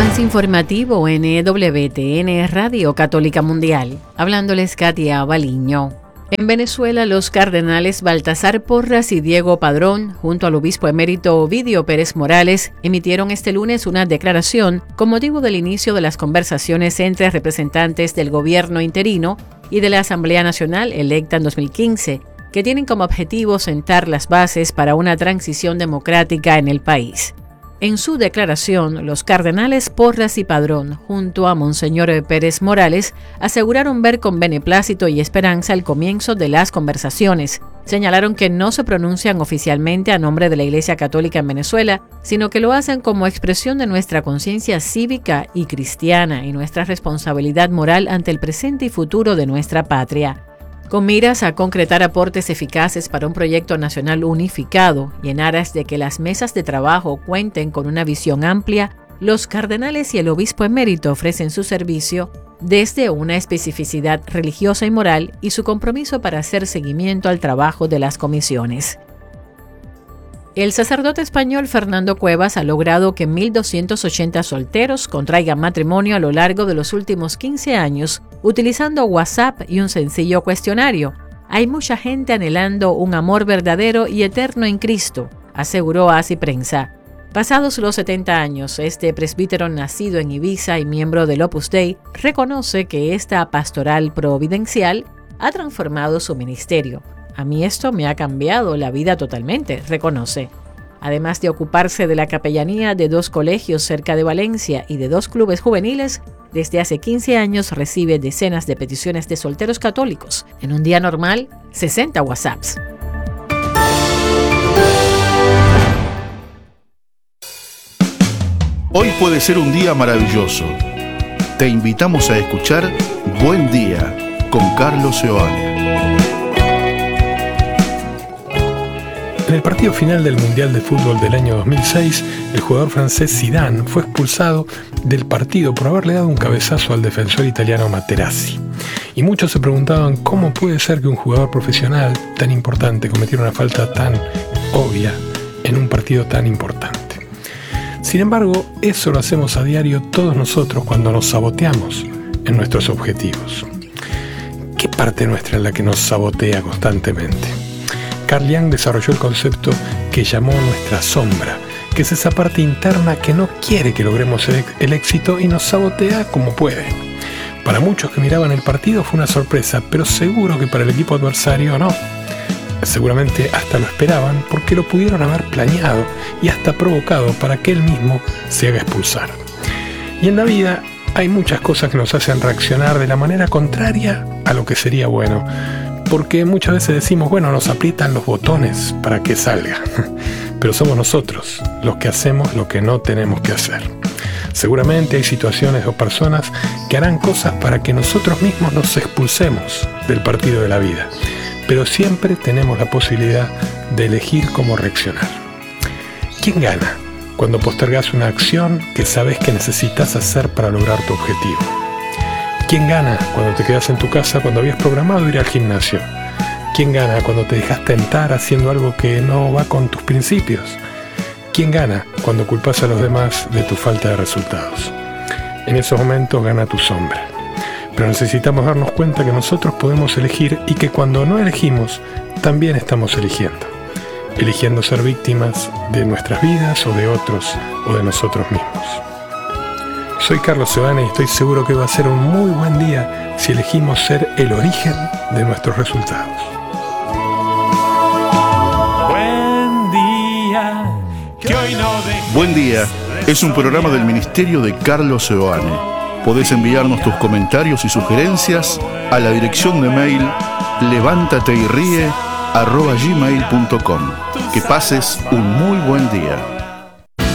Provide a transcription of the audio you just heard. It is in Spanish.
Avance informativo en EWTN Radio Católica Mundial. Hablándoles Katia Baliño. En Venezuela, los cardenales Baltasar Porras y Diego Padrón, junto al obispo emérito Ovidio Pérez Morales, emitieron este lunes una declaración con motivo del inicio de las conversaciones entre representantes del gobierno interino y de la Asamblea Nacional electa en 2015, que tienen como objetivo sentar las bases para una transición democrática en el país. En su declaración, los cardenales Porras y Padrón, junto a Monseñor Pérez Morales, aseguraron ver con beneplácito y esperanza el comienzo de las conversaciones. Señalaron que no se pronuncian oficialmente a nombre de la Iglesia Católica en Venezuela, sino que lo hacen como expresión de nuestra conciencia cívica y cristiana y nuestra responsabilidad moral ante el presente y futuro de nuestra patria. Con miras a concretar aportes eficaces para un proyecto nacional unificado y en aras de que las mesas de trabajo cuenten con una visión amplia, los cardenales y el obispo emérito ofrecen su servicio desde una especificidad religiosa y moral y su compromiso para hacer seguimiento al trabajo de las comisiones. El sacerdote español Fernando Cuevas ha logrado que 1.280 solteros contraigan matrimonio a lo largo de los últimos 15 años, utilizando WhatsApp y un sencillo cuestionario. Hay mucha gente anhelando un amor verdadero y eterno en Cristo, aseguró Así Prensa. Pasados los 70 años, este presbítero nacido en Ibiza y miembro del Opus Dei reconoce que esta pastoral providencial ha transformado su ministerio. A mí esto me ha cambiado la vida totalmente, reconoce. Además de ocuparse de la capellanía de 2 colegios cerca de Valencia y de 2 clubes juveniles, desde hace 15 años recibe decenas de peticiones de solteros católicos. En un día normal, 60 WhatsApps. Hoy puede ser un día maravilloso. Te invitamos a escuchar Buen Día con Carlos Seoane. En el partido final del Mundial de Fútbol del año 2006, el jugador francés Zidane fue expulsado del partido por haberle dado un cabezazo al defensor italiano Materazzi. Y muchos se preguntaban cómo puede ser que un jugador profesional tan importante cometiera una falta tan obvia en un partido tan importante. Sin embargo, eso lo hacemos a diario todos nosotros cuando nos saboteamos en nuestros objetivos. ¿Qué parte nuestra es la que nos sabotea constantemente? Carl Jung desarrolló el concepto que llamó nuestra sombra, que es esa parte interna que no quiere que logremos el éxito y nos sabotea como puede. Para muchos que miraban el partido fue una sorpresa, pero seguro que para el equipo adversario no. Seguramente hasta lo esperaban porque lo pudieron haber planeado y hasta provocado para que él mismo se haga expulsar. Y en la vida hay muchas cosas que nos hacen reaccionar de la manera contraria a lo que sería bueno. Porque muchas veces decimos, bueno, nos aprietan los botones para que salga. Pero somos nosotros los que hacemos lo que no tenemos que hacer. Seguramente hay situaciones o personas que harán cosas para que nosotros mismos nos expulsemos del partido de la vida. Pero siempre tenemos la posibilidad de elegir cómo reaccionar. ¿Quién gana cuando postergas una acción que sabes que necesitas hacer para lograr tu objetivo? ¿Quién gana cuando te quedas en tu casa cuando habías programado ir al gimnasio? ¿Quién gana cuando te dejas tentar haciendo algo que no va con tus principios? ¿Quién gana cuando culpas a los demás de tu falta de resultados? En esos momentos gana tu sombra. Pero necesitamos darnos cuenta que nosotros podemos elegir y que cuando no elegimos, también estamos eligiendo. Eligiendo ser víctimas de nuestras vidas o de otros o de nosotros mismos. Soy Carlos Seoane y estoy seguro que va a ser un muy buen día si elegimos ser el origen de nuestros resultados. Buen Día es un programa del Ministerio de Carlos Seoane. Podés enviarnos tus comentarios y sugerencias a la dirección de mail levantateyrie@gmail.com. Que pases un muy buen día.